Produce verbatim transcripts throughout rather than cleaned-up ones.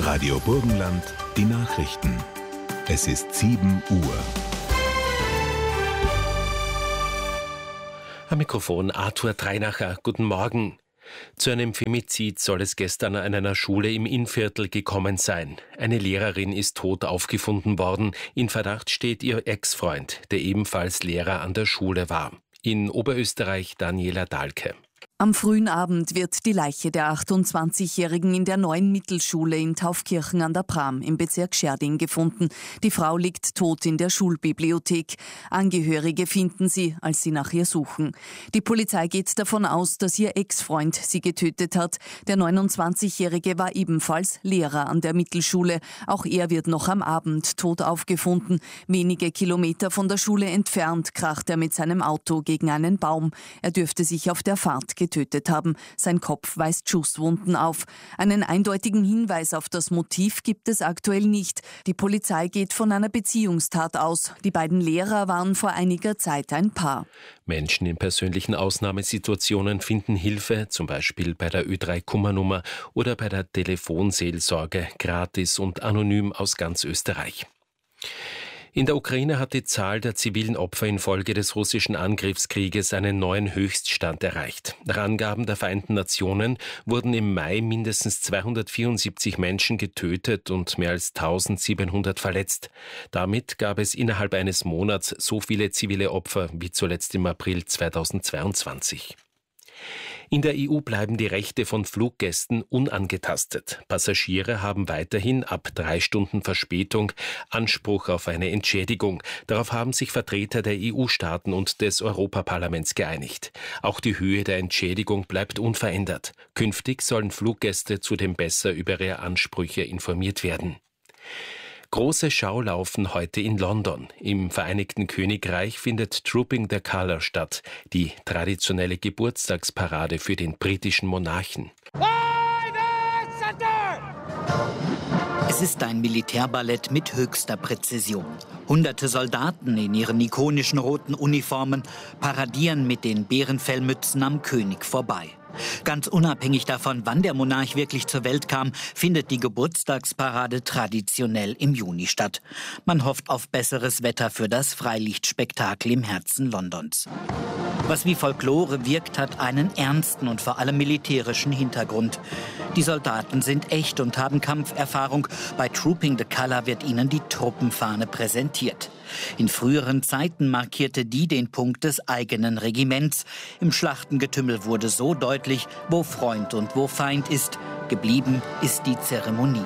Radio Burgenland, die Nachrichten. Es ist sieben Uhr. Am Mikrofon Arthur Dreinacher. Guten Morgen. Zu einem Femizid soll es gestern an einer Schule im Innviertel gekommen sein. Eine Lehrerin ist tot aufgefunden worden. In Verdacht steht ihr Ex-Freund, der ebenfalls Lehrer an der Schule war. In Oberösterreich Daniela Dahlke. Am frühen Abend wird die Leiche der achtundzwanzigjährigen in der neuen Mittelschule in Taufkirchen an der Pram im Bezirk Scherding gefunden. Die Frau liegt tot in der Schulbibliothek. Angehörige finden sie, als sie nach ihr suchen. Die Polizei geht davon aus, dass ihr Ex-Freund sie getötet hat. Der neunundzwanzigjährige war ebenfalls Lehrer an der Mittelschule. Auch er wird noch am Abend tot aufgefunden. Wenige Kilometer von der Schule entfernt kracht er mit seinem Auto gegen einen Baum. Er dürfte sich auf der Fahrt getötet haben. Sein Kopf weist Schusswunden auf. Einen eindeutigen Hinweis auf das Motiv gibt es aktuell nicht. Die Polizei geht von einer Beziehungstat aus. Die beiden Lehrer waren vor einiger Zeit ein Paar. Menschen in persönlichen Ausnahmesituationen finden Hilfe, zum Beispiel bei der Ö drei Kummernummer oder bei der Telefonseelsorge, gratis und anonym aus ganz Österreich. In der Ukraine hat die Zahl der zivilen Opfer infolge des russischen Angriffskrieges einen neuen Höchststand erreicht. Nach Angaben der Vereinten Nationen wurden im Mai mindestens zweihundertvierundsiebzig Menschen getötet und mehr als eintausendsiebenhundert verletzt. Damit gab es innerhalb eines Monats so viele zivile Opfer wie zuletzt im April zweitausendzweiundzwanzig. In der E U bleiben die Rechte von Fluggästen unangetastet. Passagiere haben weiterhin ab drei Stunden Verspätung Anspruch auf eine Entschädigung. Darauf haben sich Vertreter der E U-Staaten und des Europaparlaments geeinigt. Auch die Höhe der Entschädigung bleibt unverändert. Künftig sollen Fluggäste zudem besser über ihre Ansprüche informiert werden. Große Schaulaufen heute in London. Im Vereinigten Königreich findet Trooping the Colour statt, die traditionelle Geburtstagsparade für den britischen Monarchen. Es ist ein Militärballett mit höchster Präzision. Hunderte Soldaten in ihren ikonischen roten Uniformen paradieren mit den Bärenfellmützen am König vorbei. Ganz unabhängig davon, wann der Monarch wirklich zur Welt kam, findet die Geburtstagsparade traditionell im Juni statt. Man hofft auf besseres Wetter für das Freilichtspektakel im Herzen Londons. Was wie Folklore wirkt, hat einen ernsten und vor allem militärischen Hintergrund. Die Soldaten sind echt und haben Kampferfahrung. Bei Trooping the Colour wird ihnen die Truppenfahne präsentiert. In früheren Zeiten markierte die den Punkt des eigenen Regiments. Im Schlachtengetümmel wurde so deutlich, wo Freund und wo Feind ist. Geblieben ist die Zeremonie.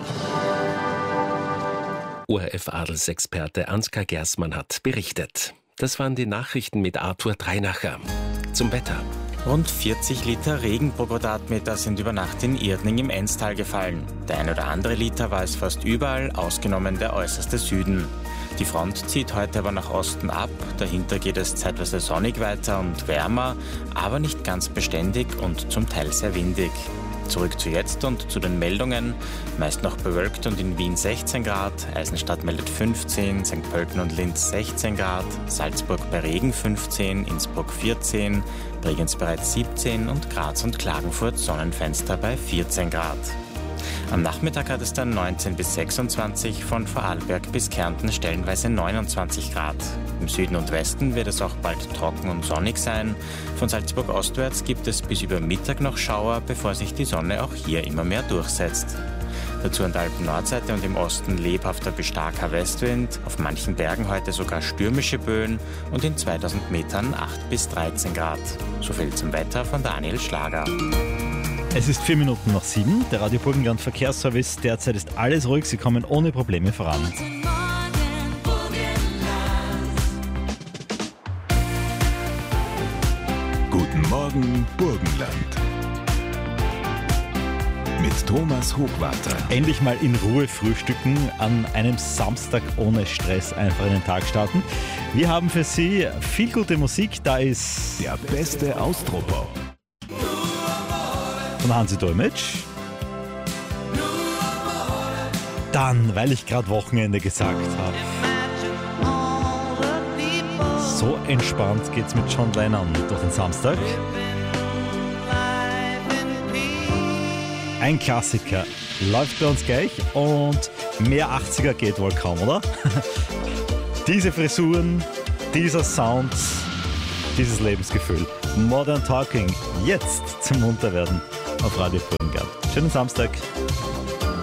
O R F-Adelsexperte Ansgar Gersmann hat berichtet. Das waren die Nachrichten mit Arthur Dreinacher. Zum Wetter. Rund vierzig Liter Regen pro Quadratmeter sind über Nacht in Irdning im Enztal gefallen. Der ein oder andere Liter war es fast überall, ausgenommen der äußerste Süden. Die Front zieht heute aber nach Osten ab. Dahinter geht es zeitweise sonnig weiter und wärmer, aber nicht ganz beständig und zum Teil sehr windig. Zurück zu jetzt und zu den Meldungen. Meist noch bewölkt und in Wien sechzehn Grad, Eisenstadt meldet fünfzehn, Sankt Pölten und Linz sechzehn Grad, Salzburg bei Regen fünfzehn, Innsbruck vierzehn, Bregenz bereits siebzehn und Graz und Klagenfurt Sonnenfenster bei vierzehn Grad. Am Nachmittag hat es dann neunzehn bis sechsundzwanzig, von Vorarlberg bis Kärnten stellenweise neunundzwanzig Grad. Im Süden und Westen wird es auch bald trocken und sonnig sein. Von Salzburg ostwärts gibt es bis über Mittag noch Schauer, bevor sich die Sonne auch hier immer mehr durchsetzt. Dazu an der Alpen-Nordseite und im Osten lebhafter bis starker Westwind, auf manchen Bergen heute sogar stürmische Böen und in zweitausend Metern acht bis dreizehn Grad. So viel zum Wetter von Daniel Schlager. Es ist vier Minuten nach sieben. Der Radio Burgenland Verkehrsservice. Derzeit ist alles ruhig. Sie kommen ohne Probleme voran. Guten Morgen, Burgenland. Mit Thomas Hochwarter. Endlich mal in Ruhe frühstücken, an einem Samstag ohne Stress einfach in den Tag starten. Wir haben für Sie viel gute Musik. Da ist der beste Austropop von Hansi Dolmetsch. Dann, weil ich gerade Wochenende gesagt habe. So entspannt geht's mit John Lennon durch den Samstag. Ein Klassiker. läuft bei uns gleich und mehr achtziger geht wohl kaum, oder? Diese Frisuren, dieser Sound, dieses Lebensgefühl. Modern Talking, jetzt zum Munterwerden auf Radio Burgenland. Schönen Samstag.